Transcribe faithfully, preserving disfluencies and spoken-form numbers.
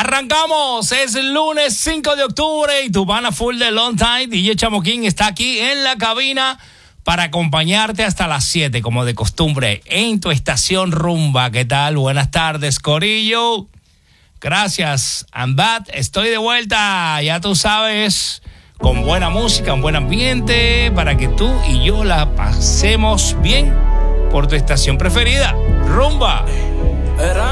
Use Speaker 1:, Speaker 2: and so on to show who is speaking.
Speaker 1: Arrancamos, es el lunes cinco de octubre y tu pana full de Long Time, D J Chamoquín, está aquí en la cabina para acompañarte hasta las siete, como de costumbre, en tu estación Rumba. ¿Qué tal? Buenas tardes, corillo. Gracias, I'm back, estoy de vuelta, ya tú sabes, con buena música, un buen ambiente, para que tú y yo la pasemos bien por tu estación preferida, Rumba.
Speaker 2: Era